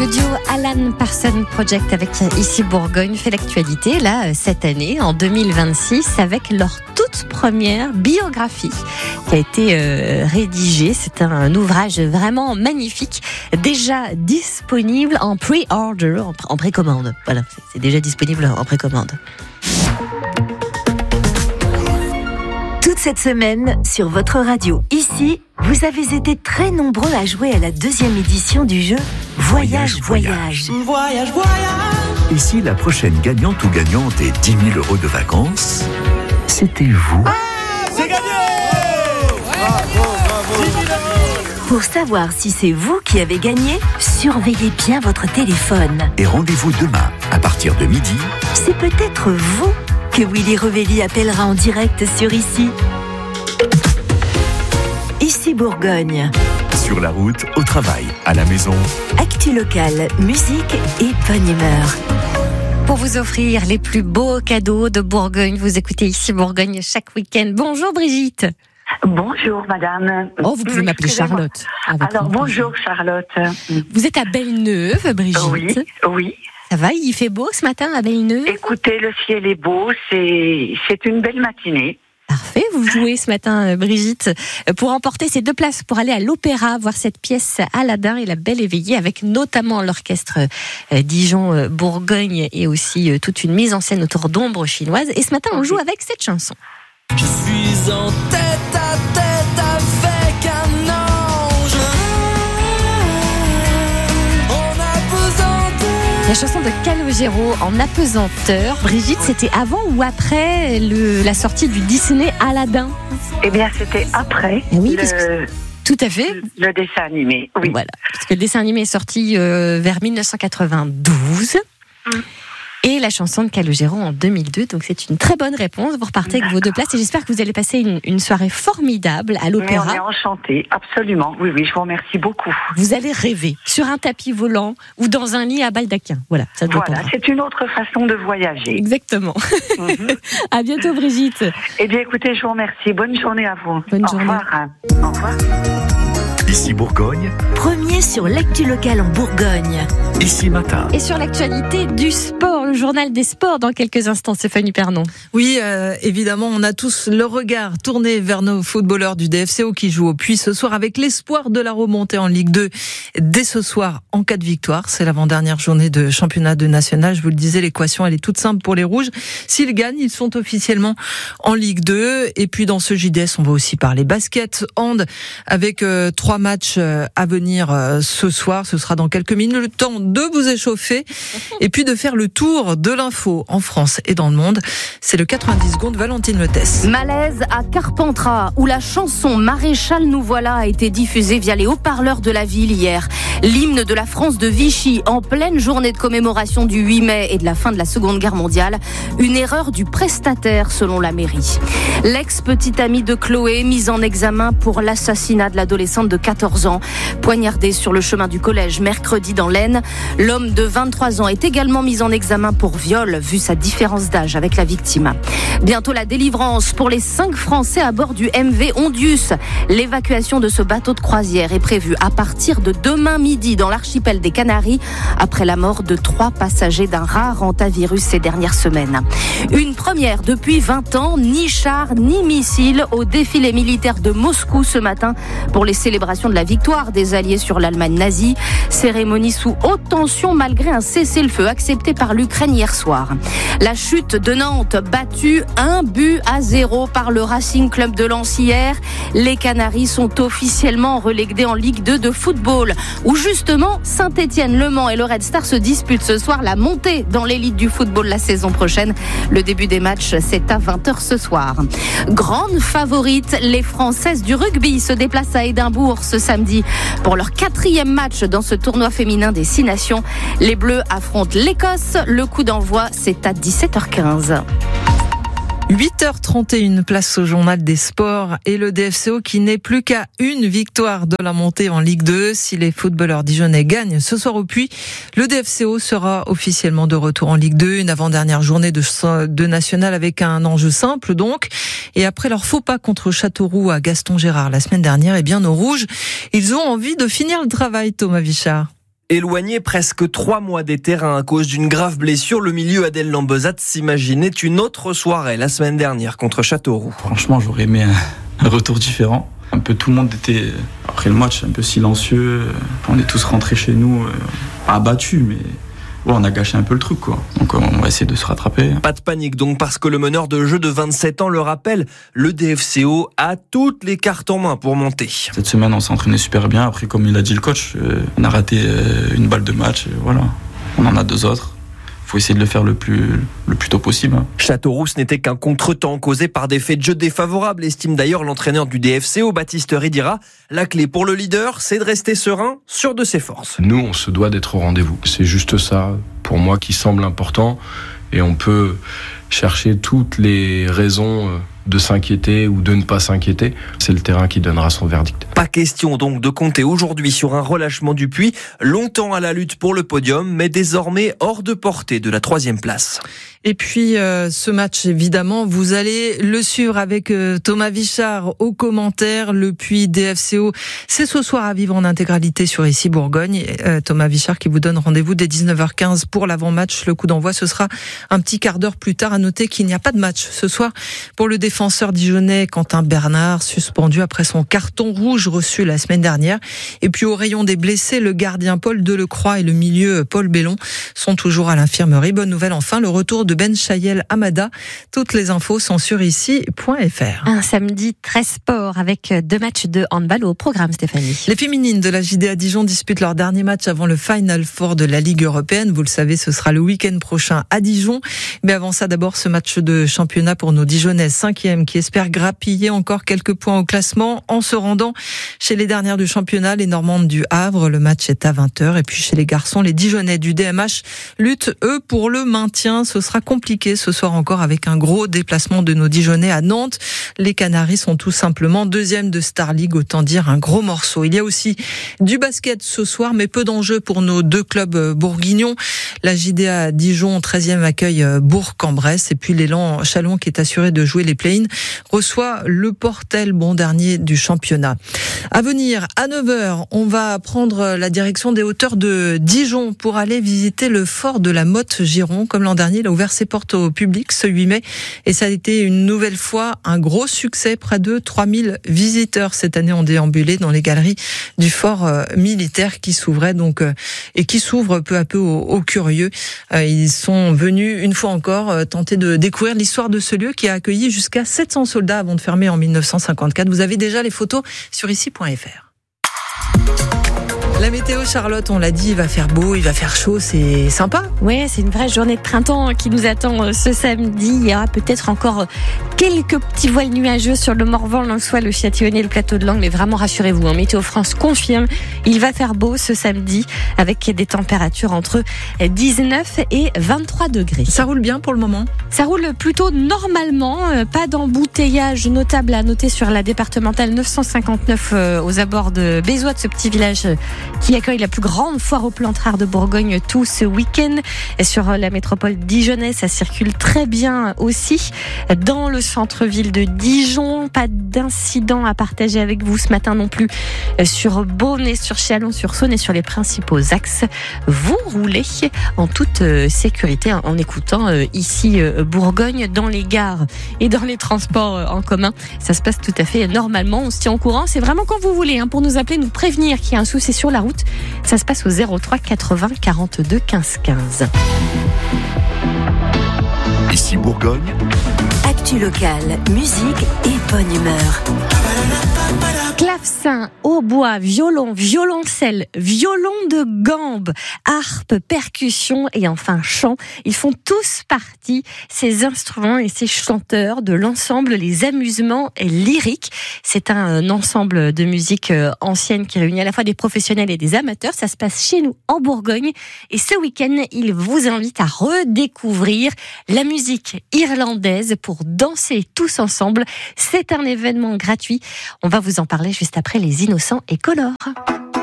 Le duo Alan Parsons Project avec Ici Bourgogne fait l'actualité là cette année en 2026 avec leur toute première biographie qui a été rédigée. C'est un ouvrage vraiment magnifique, déjà disponible en pre-order, en précommande. Voilà, c'est déjà disponible en précommande. Toute cette semaine, sur votre radio, ici, vous avez été très nombreux à jouer à la 2e édition du jeu Voyage. Et si la prochaine gagnante ou gagnant des 10 000 € de vacances, c'était vous? C'est gagné! Bravo! 10 000 €! Pour savoir si c'est vous qui avez gagné, surveillez bien votre téléphone. Et rendez-vous demain, à partir de midi. C'est peut-être vous que Willy Revelli appellera en direct sur Ici. Ici Bourgogne. Sur la route, au travail, à la maison. Actu locale, musique et bonne humeur. Pour vous offrir les plus beaux cadeaux de Bourgogne, vous écoutez Ici Bourgogne chaque week-end. Bonjour Brigitte. Bonjour madame. Oh, vous pouvez m'appeler Charlotte. Alors bonjour Charlotte. Vous êtes à Belle-Neuve, Brigitte? Oui. Ça va, il fait beau ce matin à Belle-Neuve? Écoutez, le ciel est beau, c'est une belle matinée. Parfait, vous jouez ce matin, Brigitte, pour emporter ces 2 places pour aller à l'opéra, voir cette pièce Aladin et la Belle Éveillée, avec notamment l'orchestre Dijon-Bourgogne et aussi toute une mise en scène autour d'ombres chinoises. Et ce matin, on joue avec cette chanson. Je suis en tête à tête avec un ange. En apesanteur. La chanson de Calogero en apesanteur. Brigitte, c'était avant ou après la sortie du Disney Aladin? Eh bien, c'était après oui, tout à fait. Le dessin animé. Oui. Voilà, parce que le dessin animé est sorti vers 1992. Et la chanson de Calogero en 2002. Donc c'est une très bonne réponse. Vous repartez avec vos 2 places et j'espère que vous allez passer une soirée formidable à l'opéra. Mais on est enchantés, absolument. Oui, je vous remercie beaucoup. Vous allez rêver sur un tapis volant ou dans un lit à baldaquin. Voilà, ça dépend. Voilà, c'est une autre façon de voyager. Exactement. À bientôt Brigitte. Eh bien écoutez, je vous remercie. Bonne journée à vous. Bonne journée. Au revoir. Ici Bourgogne. Premier sur l'actu locale en Bourgogne. Ici matin. Et sur l'actualité du sport, le journal des sports dans quelques instants, Stéphanie Pernon. Oui, évidemment, on a tous le regard tourné vers nos footballeurs du DFCO qui jouent au Puy ce soir avec l'espoir de la remontée en Ligue 2 dès ce soir en cas de victoire. C'est l'avant-dernière journée de championnat de national. Je vous le disais, l'équation, elle est toute simple pour les Rouges. S'ils gagnent, ils sont officiellement en Ligue 2. Et puis dans ce JDS, on va aussi parler basket, hand, avec 3 matchs à venir ce soir. Ce sera dans quelques minutes. Le temps de vous échauffer et puis de faire le tour de l'info en France et dans le monde. C'est le 90 secondes, Valentine Letès. Malaise à Carpentras, où la chanson Maréchal nous voilà a été diffusée via les haut-parleurs de la ville hier. L'hymne de la France de Vichy en pleine journée de commémoration du 8 mai et de la fin de la Seconde Guerre mondiale. Une erreur du prestataire selon la mairie. L'ex-petite amie de Chloé mise en examen pour l'assassinat de l'adolescente de 14 ans, poignardée sur le chemin du collège mercredi dans l'Aisne. L'homme de 23 ans est également mis en examen pour viol, vu sa différence d'âge avec la victime. Bientôt la délivrance pour les 5 Français à bord du MV Ondius. L'évacuation de ce bateau de croisière est prévue à partir de demain midi dans l'archipel des Canaries, après la mort de 3 passagers d'un rare hantavirus ces dernières semaines. Une première depuis 20 ans, ni char ni missile au défilé militaire de Moscou ce matin pour les célébrations de la victoire des Alliés sur l'Allemagne nazie. Cérémonie sous haute tension malgré un cessez-le-feu accepté par l'Ukraine hier soir. La chute de Nantes, battue 1-0 par le Racing Club de Lens hier. Les Canaries sont officiellement relégués en Ligue 2 de football, où justement Saint-Étienne, Le Mans et le Red Star se disputent ce soir la montée dans l'élite du football la saison prochaine. Le début des matchs, c'est à 20h ce soir. Grande favorite, les Françaises du rugby se déplacent à Édimbourg ce samedi pour leur 4e match dans ce tournoi féminin des 6 nations. Les Bleus affrontent l'Écosse. Le coup d'envoi, c'est à 17h15. 8h31, place au journal des sports et le DFCO qui n'est plus qu'à une victoire de la montée en Ligue 2. Si les footballeurs dijonnais gagnent ce soir au Puy, le DFCO sera officiellement de retour en Ligue 2. Une avant-dernière journée de national avec un enjeu simple donc. Et après leur faux pas contre Châteauroux à Gaston Gérard la semaine dernière, eh bien nos Rouges, ils ont envie de finir le travail, Thomas Vichard. Éloigné presque 3 mois des terrains à cause d'une grave blessure, le milieu Adel Lambezat s'imaginait une autre soirée la semaine dernière contre Châteauroux. Franchement, j'aurais aimé un retour différent. Un peu tout le monde était, après le match, un peu silencieux. On est tous rentrés chez nous, abattus, mais ouais, on a gâché un peu le truc, quoi. Donc on va essayer de se rattraper. Pas de panique donc, parce que le meneur de jeu de 27 ans le rappelle, le DFCO a toutes les cartes en main pour monter. Cette semaine, on s'est entraîné super bien. Après, comme il a dit le coach, on a raté une balle de match. Voilà, on en a 2 autres. Faut essayer de le faire le plus tôt possible. Châteauroux, ce n'était qu'un contretemps causé par des faits de jeu défavorables, estime d'ailleurs l'entraîneur du DFCO, Baptiste Ridira. La clé pour le leader, c'est de rester serein, sûr de ses forces. Nous, on se doit d'être au rendez-vous. C'est juste ça, pour moi, qui semble important. Et on peut chercher toutes les raisons de s'inquiéter ou de ne pas s'inquiéter. C'est le terrain qui donnera son verdict. Pas question donc de compter aujourd'hui sur un relâchement du Puy, longtemps à la lutte pour le podium, mais désormais hors de portée de la 3e place. Et puis ce match, évidemment, vous allez le suivre avec Thomas Vichard aux commentaires. Le Puy DFCO, c'est ce soir à vivre en intégralité sur Ici Bourgogne. Thomas Vichard qui vous donne rendez-vous dès 19h15 pour l'avant-match. Le coup d'envoi, ce sera un petit quart d'heure plus tard. À noter qu'il n'y a pas de match ce soir pour le défenseur dijonnais Quentin Bernard, suspendu après son carton rouge reçu la semaine dernière. Et puis au rayon des blessés, le gardien Paul Delecroix et le milieu Paul Bellon sont toujours à l'infirmerie. Bonne nouvelle enfin, le retour de Ben Chayel Amada. Toutes les infos sont sur ici.fr. Un samedi très sport avec 2 matchs de handball au programme, Stéphanie. Les féminines de la JDA Dijon disputent leur dernier match avant le Final Four de la Ligue européenne. Vous le savez, ce sera le week-end prochain à Dijon. Mais avant ça, d'abord ce match de championnat pour nos Dijonnaises 5e qui espèrent grappiller encore quelques points au classement en se rendant chez les dernières du championnat, les Normandes du Havre. Le match est à 20h. Et puis chez les garçons, les Dijonnais du DMH luttent, eux, pour le maintien. Ce sera compliqué ce soir encore avec un gros déplacement de nos Dijonnais à Nantes. Les Canaries sont tout simplement 2e de Star League, autant dire un gros morceau. Il y a aussi du basket ce soir, mais peu d'enjeux pour nos 2 clubs bourguignons. La JDA Dijon, 13e, accueille Bourg-en-Bresse. Et puis l'élan Chalon, qui est assuré de jouer les play-in, reçoit le Portel, bon dernier du championnat. À venir, à 9h, on va prendre la direction des hauteurs de Dijon pour aller visiter le fort de la Motte-Giron. Comme l'an dernier, il a ouvert ses portes au public ce 8 mai et ça a été une nouvelle fois un gros succès. Près de 3000 visiteurs cette année ont déambulé dans les galeries du fort militaire qui s'ouvrait donc et qui s'ouvre peu à peu aux curieux. Ils sont venus une fois encore tenter de découvrir l'histoire de ce lieu qui a accueilli jusqu'à 700 soldats avant de fermer en 1954. Vous avez déjà les photos sur ici.fr. La météo, Charlotte, on l'a dit, il va faire beau, il va faire chaud, c'est sympa. Ouais, c'est une vraie journée de printemps qui nous attend ce samedi. Il y aura peut-être encore quelques petits voiles nuageux sur le Morvan, l'Ansois, le Châtillonnais, le plateau de Langres. Mais vraiment, rassurez-vous, Météo France confirme, il va faire beau ce samedi avec des températures entre 19 et 23 degrés. Ça roule bien pour le moment ? Ça roule plutôt normalement, pas d'embouteillage notable à noter sur la départementale 959 aux abords de Bézois, de ce petit village qui accueille la plus grande foire aux plantes rares de Bourgogne tout ce week-end. Et sur la métropole dijonnaise, ça circule très bien aussi. Dans le centre-ville de Dijon, pas d'incident à partager avec vous ce matin non plus. Sur Beaune et sur Chalon-sur-Saône et sur les principaux axes, vous roulez en toute sécurité en écoutant ici Bourgogne dans les gares et dans les transports en commun. Ça se passe tout à fait normalement. On se tient au courant. C'est vraiment quand vous voulez pour nous appeler, nous prévenir qu'il y a un souci sur la route. Ça se passe au 03 80 42 15 15. Ici Bourgogne. Actu locale, musique et bonne humeur. Clavecin, hautbois, violon, violoncelle, violon de gambe, harpe, percussion et enfin chant. Ils font tous partie, ces instruments et ces chanteurs, de l'ensemble Les Amusements Lyriques. C'est un ensemble de musique ancienne qui réunit à la fois des professionnels et des amateurs. Ça se passe chez nous en Bourgogne. Et ce week-end, ils vous invitent à redécouvrir la musique irlandaise pour danser tous ensemble. C'est un événement gratuit. On va vous en parler juste après Les Innocents et Color.